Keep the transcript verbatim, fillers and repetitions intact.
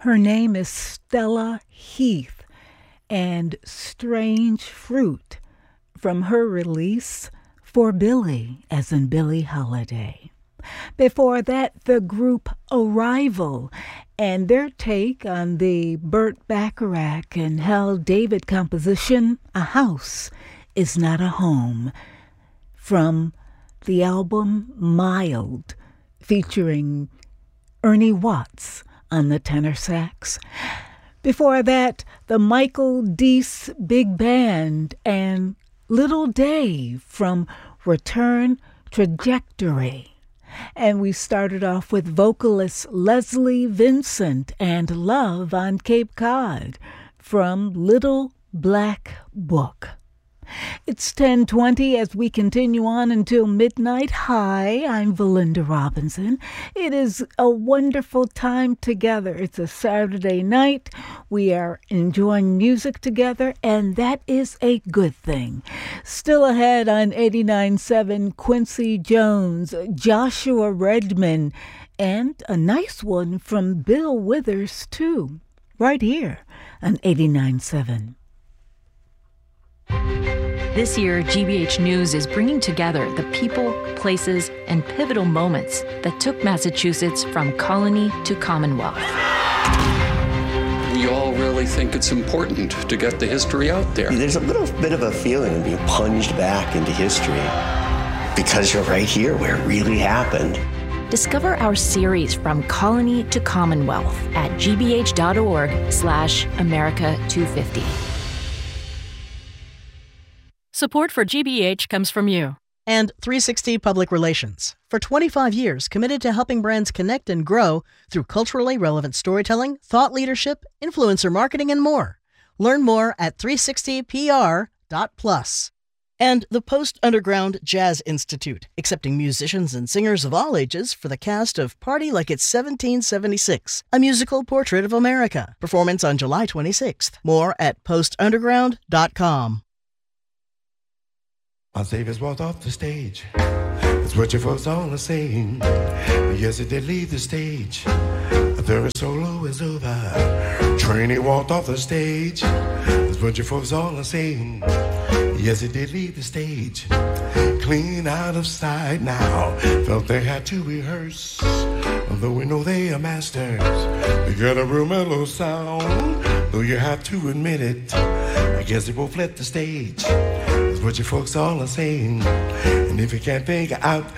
Her name is Stella Heath, and Strange Fruit from her release For Billie, as in Billie Holiday. Before that, the group Arrival and their take on the Burt Bacharach and Hal David composition, A House Is Not a Home, from the album Mild, featuring Ernie Watts on the tenor sax. Before that, the Michael Deese Big Band and Little Dave from Return Trajectory. And we started off with vocalist Leslie Vincent and Love on Cape Cod from Little Black Book. It's ten twenty as we continue on until midnight. Hi, I'm Valinda Robinson. It is a wonderful time together. It's a Saturday night. We are enjoying music together, and that is a good thing. Still ahead on eighty-nine point seven, Quincy Jones, Joshua Redman, and a nice one from Bill Withers, too, right here on eighty-nine point seven. This year, G B H News is bringing together the people, places, and pivotal moments that took Massachusetts from colony to Commonwealth. We all really think it's important to get the history out there. There's a little bit of a feeling of being plunged back into history because you're right here where it really happened. Discover our series From Colony to Commonwealth at gbh.org slash America 250. Support for G B H comes from you. And three sixty Public Relations. For twenty-five years, committed to helping brands connect and grow through culturally relevant storytelling, thought leadership, influencer marketing, and more. Learn more at three sixty p r dot plus. And the Post Underground Jazz Institute, accepting musicians and singers of all ages for the cast of Party Like It's seventeen seventy-six, a musical portrait of America. Performance on July twenty-sixth. More at post underground dot com. Our Savior's walked off the stage. That's what your folks all are saying. Yes, he did leave the stage. The third solo is over. Trinity walked off the stage. That's what your folks all are saying. Yes, he did leave the stage. Clean out of sight now. Felt they had to rehearse. Although we know they are masters. They got a real mellow sound. Though you have to admit it. I guess they both left the stage. What your folks all are saying. And if you can't figure out